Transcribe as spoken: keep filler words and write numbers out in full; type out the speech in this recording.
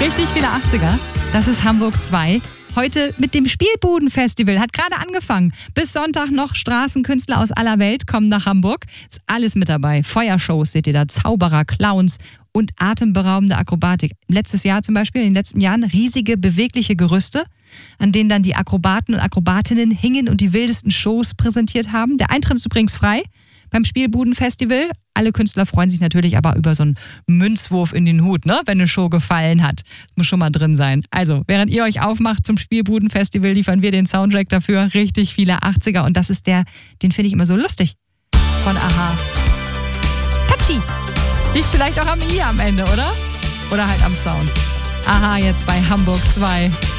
Richtig viele achtziger. Das ist Hamburg zwei. Heute mit dem Spielbudenfestival. Hat gerade angefangen. Bis Sonntag noch Straßenkünstler aus aller Welt kommen nach Hamburg. Ist alles mit dabei. Feuershows seht ihr da, Zauberer, Clowns und atemberaubende Akrobatik. Letztes Jahr zum Beispiel, in den letzten Jahren, riesige bewegliche Gerüste, an denen dann die Akrobaten und Akrobatinnen hingen und die wildesten Shows präsentiert haben. Der Eintritt ist übrigens frei beim Spielbudenfestival. Alle Künstler freuen sich natürlich aber über so einen Münzwurf in den Hut, ne? Wenn eine Show gefallen hat. Das muss schon mal drin sein. Also, während ihr euch aufmacht zum Spielbudenfestival, liefern wir den Soundtrack dafür. Richtig viele achtziger. Und das ist der, den finde ich immer so lustig. Von Aha. Catchy. Liegt vielleicht auch am I am Ende, oder? Oder halt am Sound. Aha, jetzt bei Hamburg zwei.